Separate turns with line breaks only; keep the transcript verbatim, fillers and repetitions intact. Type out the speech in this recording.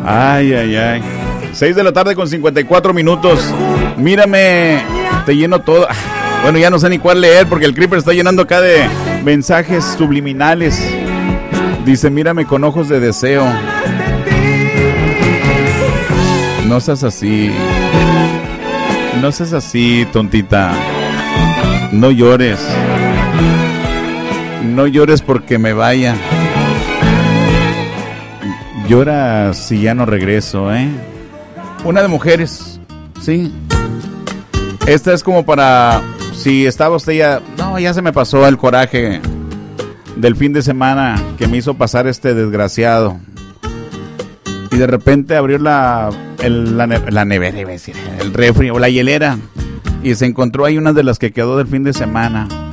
Ay, ay, ay. seis de la tarde con cincuenta y cuatro minutos. Mírame, te lleno todo. Bueno, ya no sé ni cuál leer porque el Creeper está llenando acá de mensajes subliminales. Dice, mírame con ojos de deseo. No seas así. No seas así, tontita. No llores. No llores porque me vaya. Llora si ya no regreso, ¿eh? Una de mujeres, sí. Esta es como para... Si estaba usted ya... No, ya se me pasó el coraje del fin de semana que me hizo pasar este desgraciado. Y de repente abrió la... El, la, la nevera, iba a decir, el refri o la hielera. Y se encontró ahí una de las que quedó del fin de semana.